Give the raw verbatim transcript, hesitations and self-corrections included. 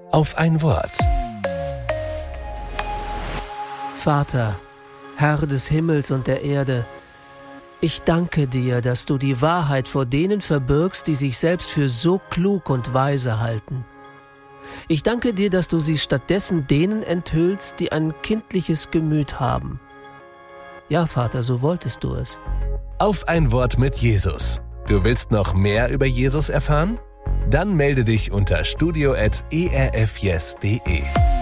auf ein Wort. Vater, Herr des Himmels und der Erde, ich danke dir, dass du die Wahrheit vor denen verbirgst, die sich selbst für so klug und weise halten. Ich danke dir, dass du sie stattdessen denen enthüllst, die ein kindliches Gemüt haben. Ja, Vater, so wolltest du es. Auf ein Wort mit Jesus. Du willst noch mehr über Jesus erfahren? Dann melde dich unter studio at e r f yes punkt d e.